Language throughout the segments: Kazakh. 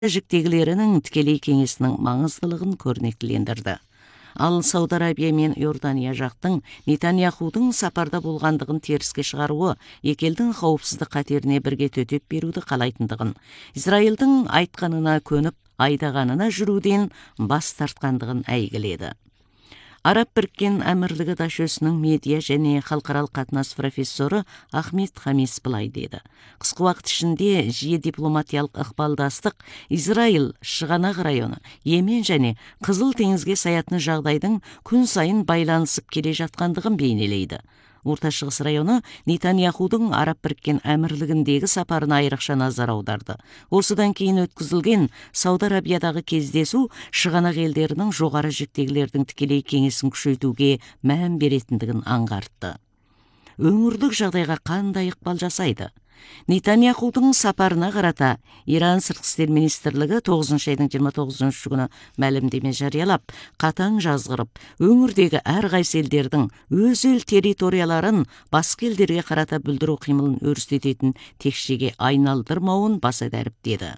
жіктегілерінің тікелей кеңесінің маңыздылығын көрнектілендірді. Ал Сауд Арабия мен Иордания жақтың Нетаньяхудың сапарда болғандығын теріске шығаруы екі елдің қауіпсіздік қатеріне бірге төтеп беруді қалайтындығын, Израильдің айтқанына көніп, айдағанына жүруден бас тартқандығын әйгіледі. Араб Біріккен Әмірлігі дашөсінің медиа және халықаралық қатынас профессоры Ахмед Хамис былай деді. Қысқы уақыт ішінде жиі дипломатиялық ықпалдастық Израиль, Шығанақ районы, Йемен және Қызыл теңізге саятын жағдайдың күн сайын байланысып келе жатқандығын бейнелейді. Орта Шығыс районы Нетаньяхудың Араб Біріккен Әмірлігіндегі сапарына айрықша назар аударды. Осыдан кейін өткізілген Сауд Арабиядағы кездесу Шығанақ елдерінің жоғары жіктегілердің тікелей кеңесін күшейтуге мән беретіндігін аңғартты. Өңірлік жағдайға қандай ықпал жасайды? Нетаньяхудың сапарына қарата Иран сыртқы істер министрлігі 9 айдың 29 күні мәлімдеме жариялап, қатаң жазғырып, өңірдегі әрқайсы елдердің өз ел территорияларын басқа елдерге қарата бүлдіру қимылын өрістететін текшеге айналдырмауын баса дәріптеді.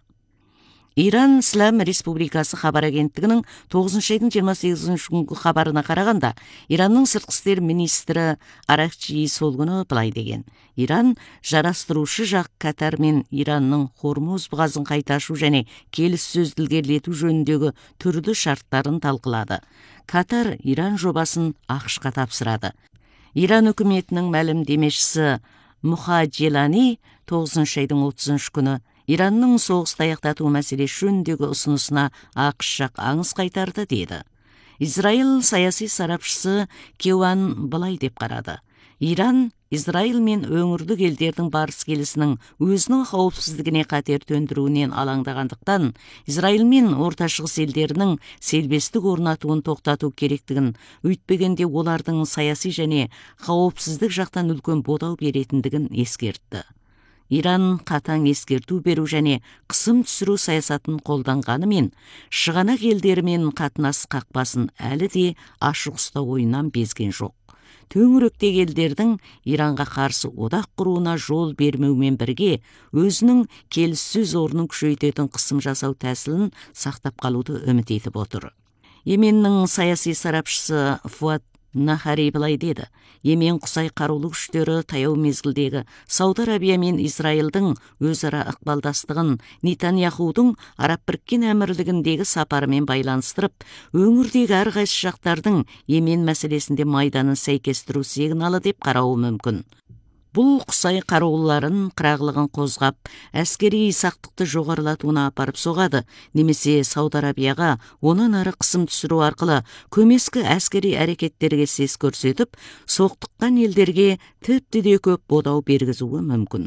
Иран Ислам Республикасы хабар агенттігінің 9 айдың 28 күнгі хабарына қарағанда, Иранның сыртқы істер министрі Аракчи сол күні былай деген. Иран жарастырушы жақ Катар мен Иранның Хормуз бұғазын қайта ашу және келіссөз ілгерілету жөніндегі түрлі шарттарын талқылады. Катар Иран жобасын ақш-қа тапсырады. Иран үкіметінің мәлімдемешісі Мухаджелани 9 айдың 30 күні Иранның соғысты аяқтату мәселесі жөніндегі ұсынысына ақш жақ аңыз қайтарды деді. Израиль саяси сарапшысы Кеуан былай деп қарады. Иран Израиль мен өңірлік елдердің барыс келісінің өзінің қауіпсіздігіне қатер төндіруінен алаңдағандықтан, Израиль мен Орта Шығыс елдерінің селбестік орнатуын тоқтату керектігін, өйтпегенде олардың саяси және қауіпсіздік жақтан үлкен бодау беретіндігін ескертті. Иран қатаң ескерту беру және қысым түсіру саясатын қолданғанымен, Шығанақ елдерімен қатынас қақпасын әлі де ашық ұстау ойынан безген жоқ. Төңіректегі елдердің Иранға қарсы одақ құруына жол бермеумен бірге, өзінің келіссөз орнын күшейтетін қысым жасау тәсілін сақтап қалуды үміт етіп отыр. Йеменнің саяси сарапшысы Фуад Нахари былай деді. Йемен құсай қарулы күштері таяу мезгілдегі Сауд Арабия мен Израильдің өзара ықпалдастығын Нетаньяхудың Араб Біріккен Әмірлігіндегі сапарымен байланыстырып, өңірдегі әрқайсы жақтардың Йемен мәселесінде майданын сәйкестіру сигналы деп қарауы мүмкін. Бұл құсай қаруларын қырағылығын қозғап, әскери сақтықты жоғарылатуына апарып соғады, немесе Сауд Арабияға онан ары қысым түсіру арқылы көмескі әскери әрекеттерге сес көрсетіп, соқтыққан елдерге тіпті де көп бодау бергізуі мүмкін.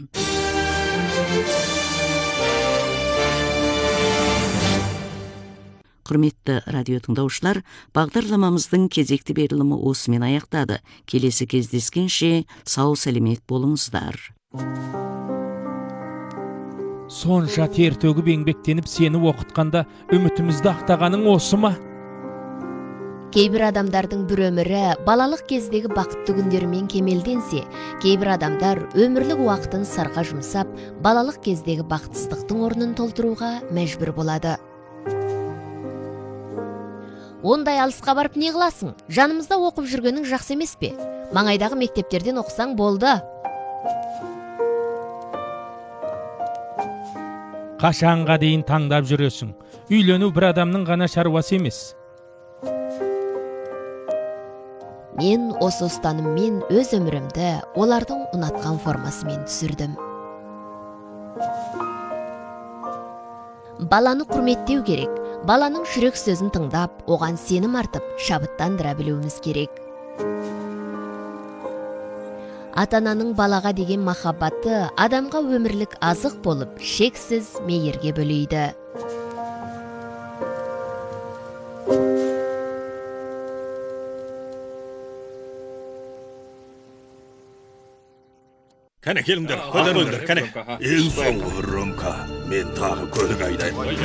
Құрметті радио тыңдаушылар, бағдарламамыздың кезекті берілімі осымен аяқтады. Келесі кездескенше сау сәлемет болыңыздар. Сонша тер төгіп еңбектеніп сені оқытқанда үмітімізді ақтағаның осы ма? Кейбір адамдардың бір өмірі балалық кездегі бақытты күндерімен кемелденсе, кейбір адамдар өмірлік уақытын сарға жұмсап, балалық кездегі бақытсыздықтың орнын толтыруға мәжбүр болады. Ондай алысқа барып не қыласың? Жанымызда оқып жүргенің жақсы емес пе? Маңайдағы мектептерден оқысаң болды. Қашанға дейін таңдап жүресің? Үйлену бір адамның ғана шаруасы емес. Мен осы ұстаныммен өз өмірімді олардың ұнатқан формасымен түсірдім. Баланы құрметтеу керек. Баланың жүрек сөзін тыңдап, оған сенім артып, шабыттандыра білуіміз керек. Ата-ананың балаға деген махаббаты адамға өмірлік азық болып, шексіз мейірге бөлейді. Кәне келіңдер, көтеріңдер, кәне. Ең соңғы рөмка, мен тағы көлік айдаймын.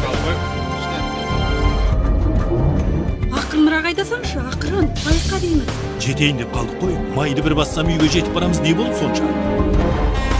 Ақырынырақ айдасаңшы, ақырын, байқа дейміз. Жетейін деп қалдық қой, майды бір бассам үйге жетіп барамыз, не болды сонша?